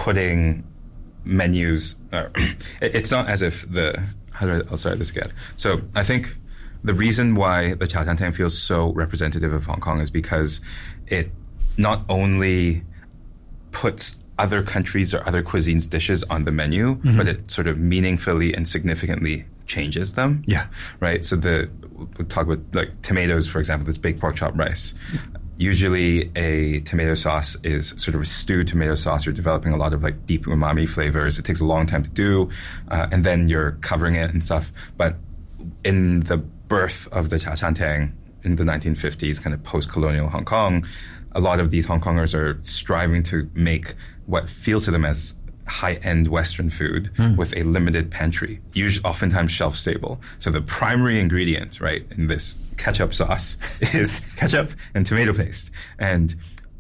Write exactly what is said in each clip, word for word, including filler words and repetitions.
putting menus, uh, it's not as if the, how do I, I'll start this again. So I think the reason why the Chao Chan Tang feels so representative of Hong Kong is because it not only puts other countries or other cuisines' dishes on the menu, mm-hmm. but it sort of meaningfully and significantly changes them. Yeah. Right? So the, we'll talk about like tomatoes, for example, this baked pork chop rice. Usually a tomato sauce is sort of a stewed tomato sauce. You're developing a lot of like deep umami flavors. It takes a long time to do. Uh, and then you're covering it and stuff. But in the birth of the Chao Chan Tang in the nineteen fifties, kind of post-colonial Hong Kong, a lot of these Hong Kongers are striving to make what feels to them as high-end Western food mm. with a limited pantry, usually oftentimes shelf-stable. So the primary ingredient, right, in this ketchup sauce is ketchup and tomato paste. And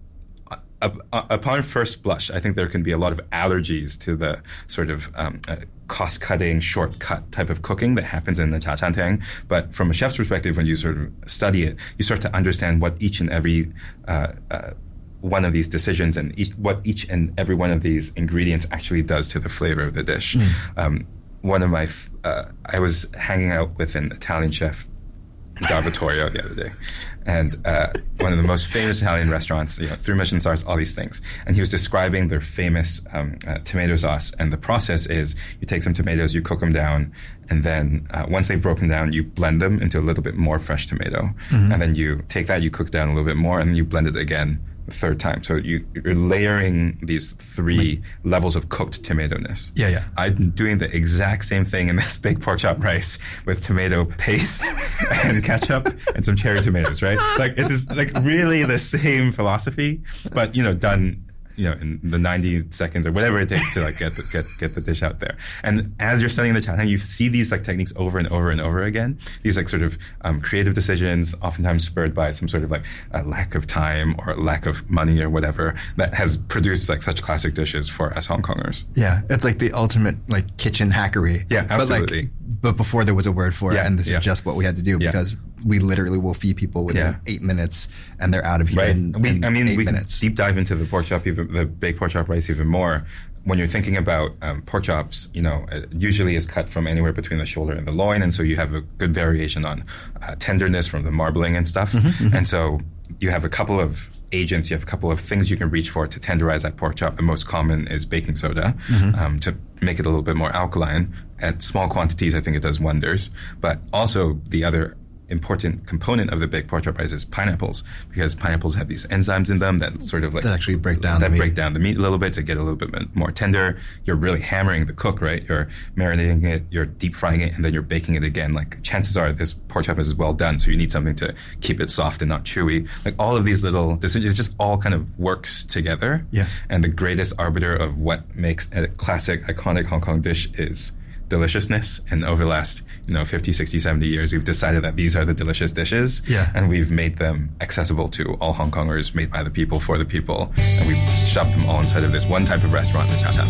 uh, uh, upon first blush, I think there can be a lot of allergies to the sort of um, uh, cost-cutting, shortcut type of cooking that happens in the Chao Chan Tang. But from a chef's perspective, when you sort of study it, you start to understand what each and every uh, uh, one of these decisions and each, what each and every one of these ingredients actually does to the flavor of the dish. Mm. Um, one of my, uh, I was hanging out with an Italian chef, Dar Vittorio, the other day, and uh, one of the most famous Italian restaurants, you know, three Michelin stars, all these things. And he was describing their famous um, uh, tomato sauce. And the process is you take some tomatoes, you cook them down, and then uh, once they've broken down, you blend them into a little bit more fresh tomato. Mm-hmm. And then you take that, you cook down a little bit more, and then you blend it again the third time. So you, you're layering these three like, levels of cooked tomato-ness. Yeah, yeah. I'm doing the exact same thing in this baked pork chop rice with tomato paste and ketchup and some cherry tomatoes, right? Like it is like really the same philosophy, but you know, done you know, in the ninety seconds or whatever it takes to like get the, get get the dish out there. And as you're studying the Chao Tang, you see these like techniques over and over and over again. These like sort of um, creative decisions, oftentimes spurred by some sort of like a lack of time or lack of money or whatever, that has produced like such classic dishes for us Hong Kongers. Yeah, it's like the ultimate like kitchen hackery. Yeah, absolutely. But, like, but before there was a word for it, yeah, and this yeah. is just what we had to do because. Yeah. We literally will feed people within yeah. eight minutes, and they're out of here right. in, we, in I mean, eight we minutes. Can deep dive into the pork chop, even the baked pork chop rice, even more. When you're thinking about um, pork chops, you know, it usually is cut from anywhere between the shoulder and the loin, and so you have a good variation on uh, tenderness from the marbling and stuff. Mm-hmm, mm-hmm. And so you have a couple of agents, you have a couple of things you can reach for to tenderize that pork chop. The most common is baking soda mm-hmm. um, to make it a little bit more alkaline. At small quantities, I think it does wonders. But also the other important component of the baked pork chop rice is pineapples, because pineapples have these enzymes in them that sort of like that actually break down that the break meat. down the meat a little bit to get a little bit more tender. You're really hammering the cook, right? You're marinating it, you're deep frying it, and then you're baking it again. Like chances are this pork chop is well done, so you need something to keep it soft and not chewy. Like all of these little decisions, it just all kind of works together. Yeah. And the greatest arbiter of what makes a classic, iconic Hong Kong dish is deliciousness. And over the last, you know, fifty, sixty, seventy years, we've decided that these are the delicious dishes. Yeah. And we've made them accessible to all Hong Kongers, made by the people, for the people. And we've shoved them all inside of this one type of restaurant, the Chao Chan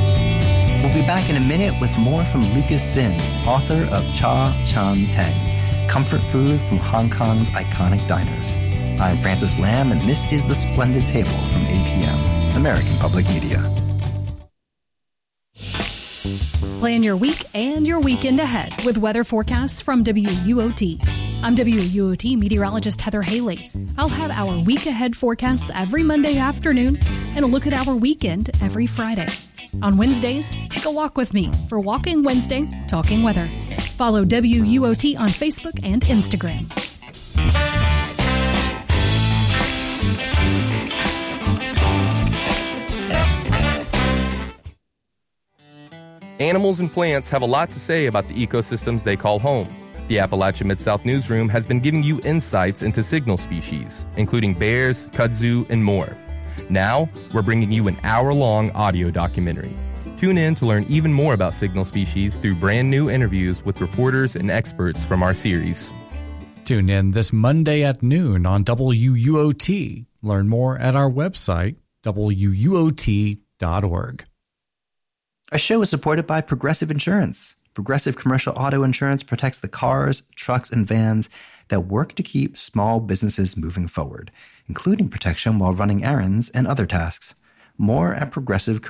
Tang. We'll be back in a minute with more from Lucas Sin, author of Chao Chan Tang, comfort food from Hong Kong's iconic diners. I'm Francis Lam, and this is The Splendid Table from A P M, American Public Media. Plan your week and your weekend ahead with weather forecasts from W U O T. I'm W U O T meteorologist Heather Haley. I'll have our week ahead forecasts every Monday afternoon and a look at our weekend every Friday. On Wednesdays, take a walk with me for Walking Wednesday, Talking Weather. Follow W U O T on Facebook and Instagram. Animals and plants have a lot to say about the ecosystems they call home. The Appalachia Mid-South Newsroom has been giving you insights into signal species, including bears, kudzu, and more. Now, we're bringing you an hour-long audio documentary. Tune in to learn even more about signal species through brand new interviews with reporters and experts from our series. Tune in this Monday at noon on W U O T. Learn more at our website, W U O T dot org. Our show is supported by Progressive Insurance. Progressive Commercial Auto Insurance protects the cars, trucks, and vans that work to keep small businesses moving forward, including protection while running errands and other tasks. More at Progressive